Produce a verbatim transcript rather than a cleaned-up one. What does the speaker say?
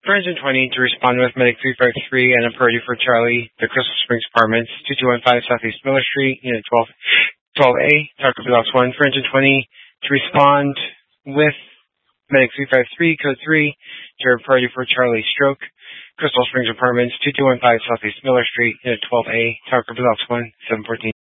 four twenty to respond with Medic three five three and a priority for Charlie, the Crystal Springs Apartments, two two one five Southeast Miller Street, Unit twelve, twelve A, Taco Blocks one, four twenty to respond with Medic three five three, code three, to a priority for Charlie Stroke, Crystal Springs Apartments, two two one five Southeast Miller Street, Unit twelve A, Taco Blocks one, seven fourteen.